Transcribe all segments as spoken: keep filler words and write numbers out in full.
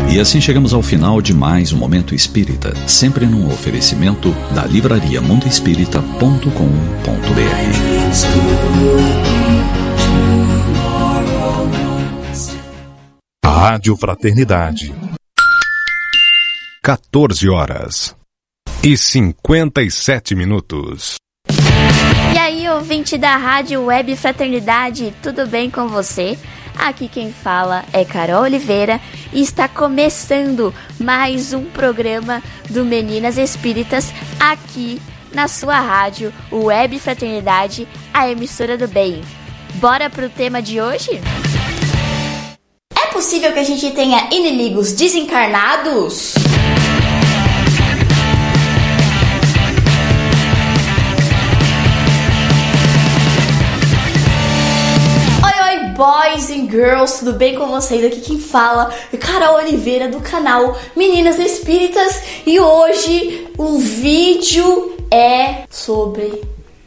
E assim chegamos ao final de mais um Momento Espírita, sempre num oferecimento da livraria mundo espírita ponto com ponto b r. Rádio Fraternidade. quatorze horas e cinquenta e sete minutos. E aí, ouvinte da Rádio Web Fraternidade, tudo bem com você? Aqui quem fala é Carol Oliveira e está começando mais um programa do Meninas Espíritas aqui na sua rádio Web Fraternidade, a emissora do bem. Bora pro tema de hoje? É possível que a gente tenha inimigos desencarnados? Boys and girls, tudo bem com vocês? Aqui quem fala é Carol Oliveira do canal Meninas Espíritas e hoje o vídeo é sobre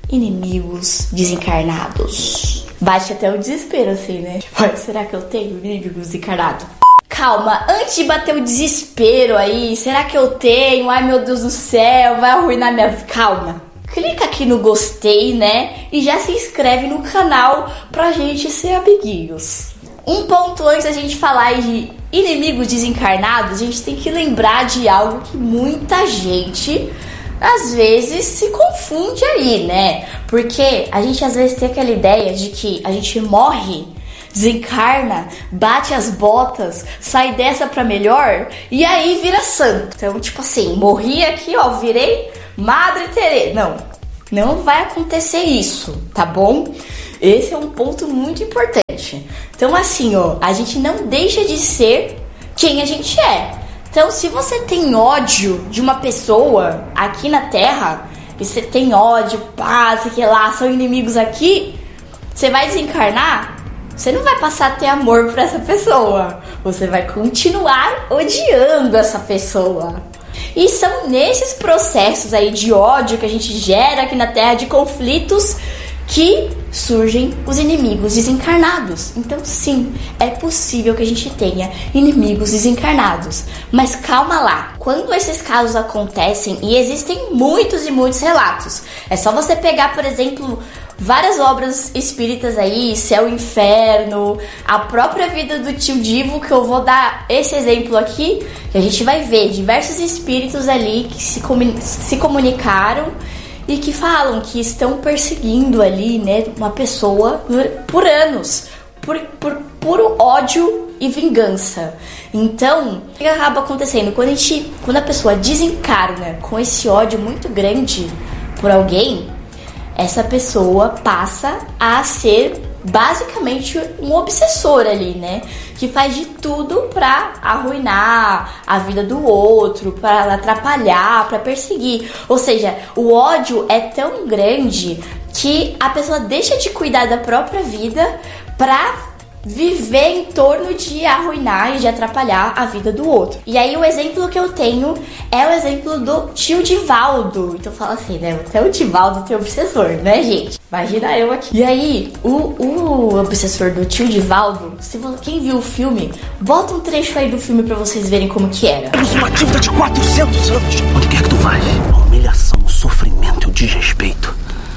inimigos desencarnados. Bate até o desespero assim, né? Mas será que eu tenho inimigos desencarnados? Calma, antes de bater o desespero aí, será que eu tenho? Ai meu Deus do céu, vai arruinar minha vida. Calma. Clica aqui no gostei, né? E já se inscreve no canal pra gente ser amiguinhos. Um ponto antes da gente falar de inimigos desencarnados, a gente tem que lembrar de algo que muita gente às vezes se confunde aí, né? Porque a gente às vezes tem aquela ideia de que a gente morre, desencarna, bate as botas, sai dessa pra melhor e aí vira santo. Então, tipo assim, morri aqui, ó, virei Madre Teresa. Não, não vai acontecer isso, tá bom? Esse é um ponto muito importante. Então assim, ó, a gente não deixa de ser quem a gente é. Então se você tem ódio de uma pessoa aqui na Terra, e você tem ódio, pá, sei que lá, são inimigos aqui, você vai desencarnar, você não vai passar a ter amor por essa pessoa. Você vai continuar odiando essa pessoa. E são nesses processos aí de ódio que a gente gera aqui na Terra, de conflitos, que surgem os inimigos desencarnados. Então sim, é possível que a gente tenha inimigos desencarnados. Mas calma lá, quando esses casos acontecem, e existem muitos e muitos relatos, é só você pegar, por exemplo, várias obras espíritas aí, Céu e Inferno, a própria vida do tio Divo, que eu vou dar esse exemplo aqui, que a gente vai ver diversos espíritos ali que se, comun- se comunicaram e que falam que estão perseguindo ali, né, uma pessoa por anos, por, por puro ódio e vingança. Então, o que acaba acontecendo? Quando a, gente, quando a pessoa desencarna com esse ódio muito grande por alguém, essa pessoa passa a ser basicamente um obsessor ali, né? Que faz de tudo pra arruinar a vida do outro, pra atrapalhar, pra perseguir. Ou seja, o ódio é tão grande que a pessoa deixa de cuidar da própria vida pra viver em torno de arruinar e de atrapalhar a vida do outro. E aí o exemplo que eu tenho é o exemplo do tio Divaldo. Então fala assim, né? Até o Divaldo tem obsessor, né, gente? Imagina eu aqui. E aí, o, o obsessor do tio Divaldo, se você, quem viu o filme, bota um trecho aí do filme pra vocês verem como que era. Temos uma dívida de quatrocentos anos. Onde quer que tu vais? A humilhação, o sofrimento e o desrespeito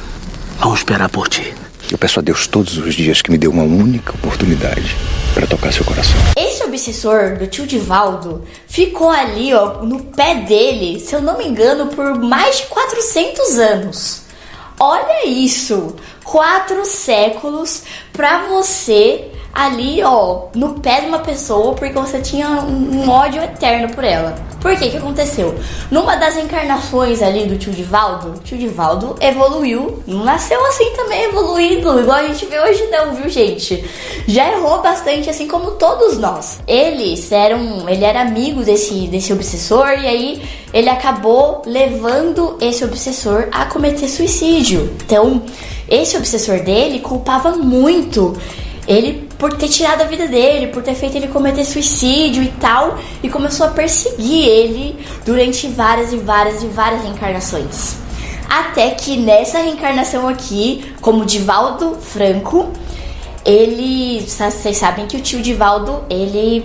vão esperar por ti. Eu peço a Deus todos os dias que me dê uma única oportunidade para tocar seu coração. Esse obsessor do tio Divaldo ficou ali, ó, no pé dele, se eu não me engano, por mais de quatrocentos anos. Olha isso! Quatro séculos pra você ali, ó, no pé de uma pessoa, porque você tinha um ódio eterno por ela. Por que que aconteceu? Numa das encarnações ali do tio Divaldo, o tio Divaldo evoluiu, não nasceu assim também evoluído, igual a gente vê hoje não, viu, gente? Já errou bastante, assim como todos nós. Eles eram, ele era amigo desse, desse obsessor, e aí ele acabou levando esse obsessor a cometer suicídio. Então, esse obsessor dele culpava muito ele por ter tirado a vida dele, por ter feito ele cometer suicídio e tal, e começou a perseguir ele durante várias e várias e várias reencarnações. Até que nessa reencarnação aqui, como Divaldo Franco, ele, vocês sabem que o tio Divaldo, ele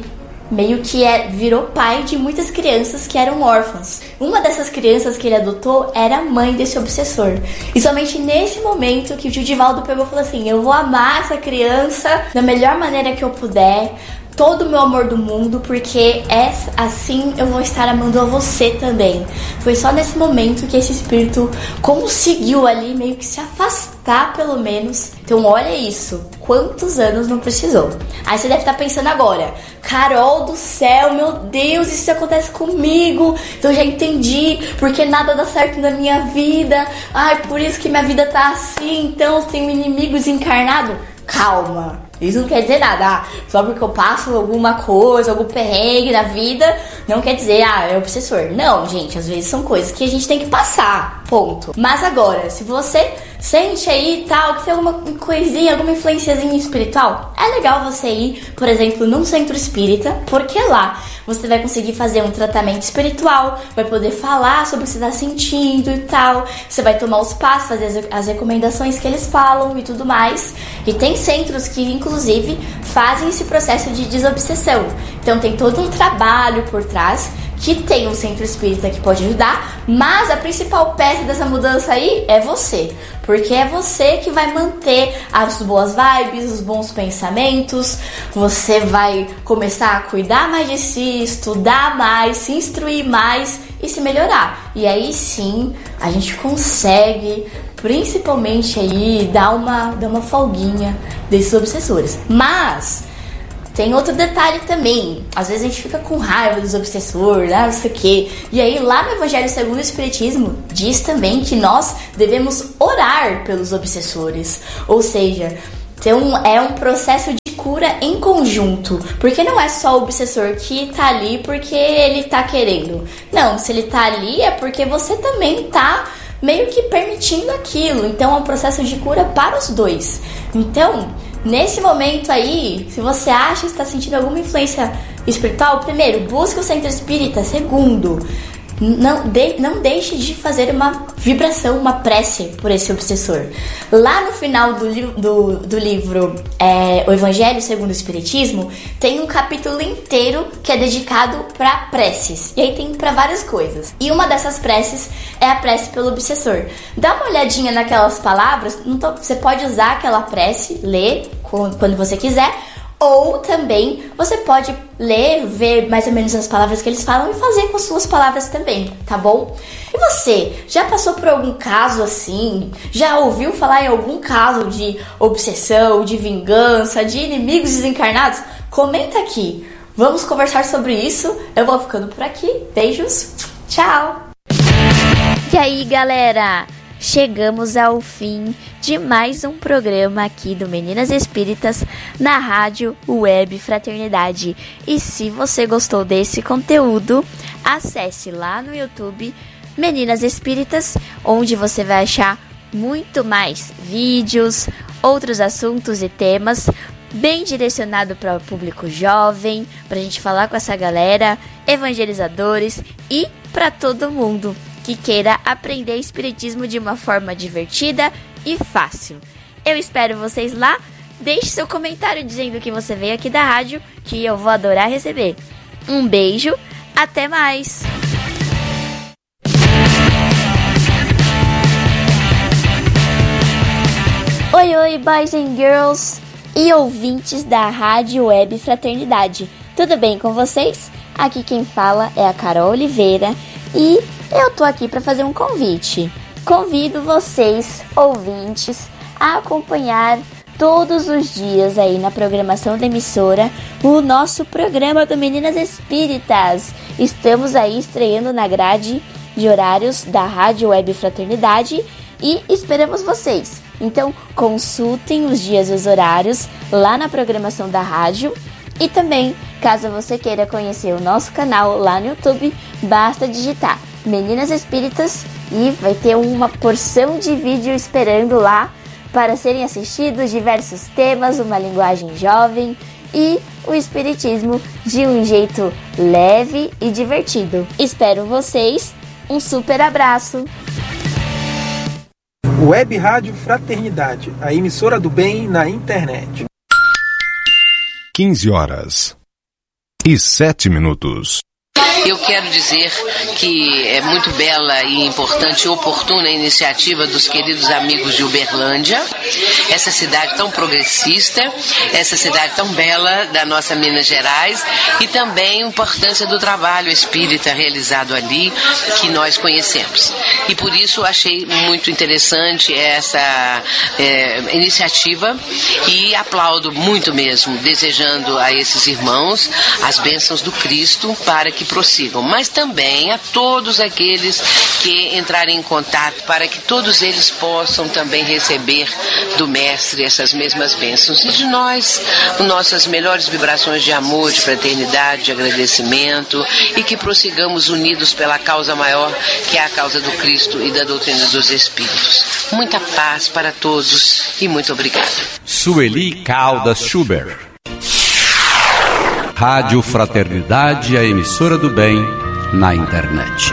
meio que é, virou pai de muitas crianças que eram órfãs. Uma dessas crianças que ele adotou era a mãe desse obsessor. E somente nesse momento que o tio Divaldo pegou e falou assim: eu vou amar essa criança da melhor maneira que eu puder, todo o meu amor do mundo, porque é assim eu vou estar amando a você também. Foi só nesse momento que esse espírito conseguiu ali meio que se afastar, pelo menos. Então olha isso, quantos anos não precisou. Aí você deve estar pensando agora: Carol do céu, meu Deus, isso acontece comigo, então eu já entendi porque nada dá certo na minha vida. Ai, por isso que minha vida tá assim, então tenho inimigos encarnados. Calma, isso não quer dizer nada. Ah, só porque eu passo alguma coisa, algum perrengue na vida, não quer dizer, ah, é obsessor. Não, gente, às vezes são coisas que a gente tem que passar, ponto. Mas agora, se você sente aí e tal, que tem alguma coisinha, alguma influenciazinha espiritual, é legal você ir, por exemplo, num centro espírita, porque lá você vai conseguir fazer um tratamento espiritual, vai poder falar sobre o que você está sentindo e tal, você vai tomar os passos, fazer as, as recomendações que eles falam e tudo mais. E tem centros que, inclusive, fazem esse processo de desobsessão. Então tem todo um trabalho por trás, que tem um centro espírita que pode ajudar, mas a principal peça dessa mudança aí é você, porque é você que vai manter as boas vibes, os bons pensamentos. Você vai começar a cuidar mais de si, estudar mais, se instruir mais e se melhorar. E aí sim a gente consegue, principalmente aí, dar uma, dar uma folguinha desses obsessores. Mas tem outro detalhe também. Às vezes a gente fica com raiva dos obsessores, né, não sei o quê. E aí lá no Evangelho segundo o Espiritismo diz também que nós devemos orar pelos obsessores. Ou seja, então é um processo de cura em conjunto. Porque não é só o obsessor que tá ali porque ele tá querendo. Não, se ele tá ali é porque você também tá meio que permitindo aquilo. Então é um processo de cura para os dois. Então, nesse momento aí, se você acha que está sentindo alguma influência espiritual, primeiro, busque o centro espírita. Segundo, não, de, não deixe de fazer uma vibração, uma prece por esse obsessor. Lá no final do, li, do, do livro é, O Evangelho segundo o Espiritismo, tem um capítulo inteiro que é dedicado para preces. E aí tem para várias coisas. E uma dessas preces é a prece pelo obsessor. Dá uma olhadinha naquelas palavras. Não tô, você pode usar aquela prece, ler quando você quiser, ou também você pode ler, ver mais ou menos as palavras que eles falam e fazer com as suas palavras também, tá bom? E você, já passou por algum caso assim? Já ouviu falar em algum caso de obsessão, de vingança, de inimigos desencarnados? Comenta aqui, vamos conversar sobre isso. Eu vou ficando por aqui, beijos, tchau! E aí, galera? Chegamos ao fim de mais um programa aqui do Meninas Espíritas na Rádio Web Fraternidade. E se você gostou desse conteúdo, acesse lá no YouTube Meninas Espíritas, onde você vai achar muito mais vídeos, outros assuntos e temas, bem direcionado para o público jovem, para a gente falar com essa galera, evangelizadores e para todo mundo que queira aprender espiritismo de uma forma divertida e fácil. Eu espero vocês lá. Deixe seu comentário dizendo que você veio aqui da rádio, que eu vou adorar receber. Um beijo, até mais! Oi, oi, boys and girls e ouvintes da Rádio Web Fraternidade. Tudo bem com vocês? Aqui quem fala é a Carol Oliveira e eu tô aqui para fazer um convite. Convido vocês, ouvintes, a acompanhar todos os dias aí na programação da emissora o nosso programa do Meninas Espíritas. Estamos aí estreando na grade de horários da Rádio Web Fraternidade e esperamos vocês. Então consultem os dias e os horários lá na programação da rádio. E também, caso você queira conhecer o nosso canal lá no YouTube, basta digitar Meninas Espíritas e vai ter uma porção de vídeo esperando lá para serem assistidos, diversos temas, uma linguagem jovem e o espiritismo de um jeito leve e divertido. Espero vocês, um super abraço! Web Rádio Fraternidade, a emissora do bem na internet. quinze horas. e sete minutos. Eu quero dizer que é muito bela e importante e oportuna a iniciativa dos queridos amigos de Uberlândia, essa cidade tão progressista, essa cidade tão bela da nossa Minas Gerais, e também a importância do trabalho espírita realizado ali, que nós conhecemos. E por isso achei muito interessante essa é, iniciativa e aplaudo muito mesmo, desejando a esses irmãos as bênçãos do Cristo para que prossigam, mas também a todos aqueles que entrarem em contato para que todos eles possam também receber do Mestre essas mesmas bênçãos. E de nós, nossas melhores vibrações de amor, de fraternidade, de agradecimento, e que prossigamos unidos pela causa maior, que é a causa do Cristo e da doutrina dos Espíritos. Muita paz para todos e muito obrigado. Sueli Caldas Schubert. Rádio Fraternidade, a emissora do bem na internet.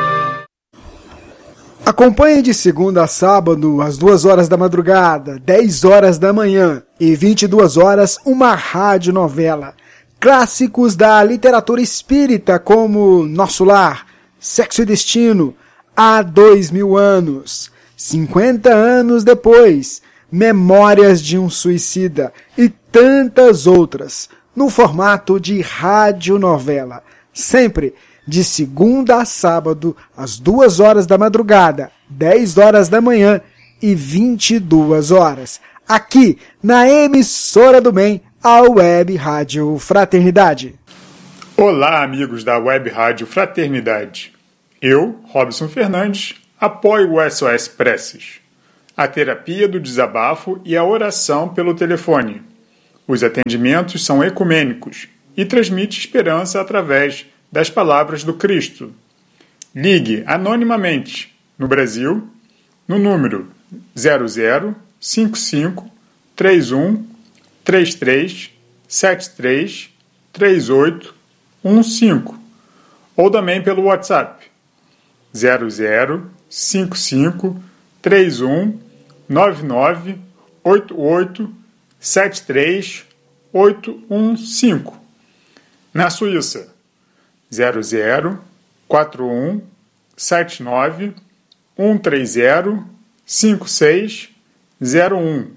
Acompanhe de segunda a sábado, às duas horas da madrugada, dez horas da manhã e vinte e duas horas, uma radionovela. Clássicos da literatura espírita como Nosso Lar, Sexo e Destino, Há Dois Mil Anos, cinquenta anos depois, Memórias de um Suicida e tantas outras, no formato de radionovela, sempre de segunda a sábado, às duas horas da madrugada, dez horas da manhã e vinte e duas horas, aqui na emissora do bem, a Web Rádio Fraternidade. Olá, amigos da Web Rádio Fraternidade. Eu, Robson Fernandes, apoio o S O S Preces, a terapia do desabafo e a oração pelo telefone. Os atendimentos são ecumênicos e transmite esperança através das palavras do Cristo. Ligue anonimamente no Brasil no número zero zero cinco cinco três um três três sete três três oito um cinco ou também pelo WhatsApp zero zero cinco cinco três um nove nove oito oito sete três oito um cinco. Na Suíça, zero zero quatro um sete nove um três zero cinco seis zero um.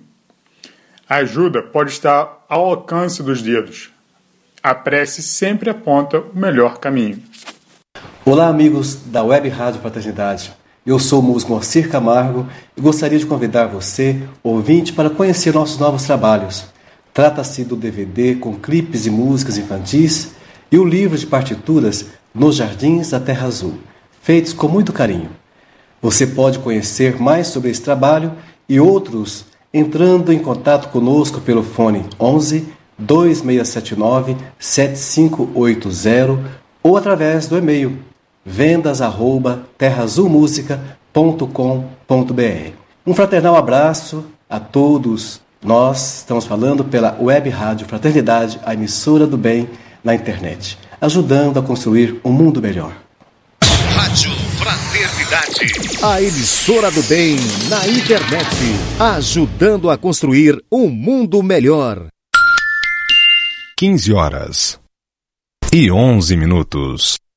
A ajuda pode estar ao alcance dos dedos. A prece sempre aponta o melhor caminho. Olá, amigos da Web Rádio Fraternidade. Eu sou o músico Moacir Camargo e gostaria de convidar você, ouvinte, para conhecer nossos novos trabalhos. Trata-se do D V D com clipes e músicas infantis e o livro de partituras Nos Jardins da Terra Azul, feitos com muito carinho. Você pode conhecer mais sobre esse trabalho e outros entrando em contato conosco pelo fone onze, dois seis sete nove, sete cinco oito zero ou através do e-mail vendas arroba terra azul música ponto com ponto b r. Um fraternal abraço a todos. Nós estamos falando pela Web Rádio Fraternidade, a emissora do bem na internet, ajudando a construir um mundo melhor. Rádio Fraternidade, a emissora do bem na internet, ajudando a construir um mundo melhor. quinze horas e onze minutos.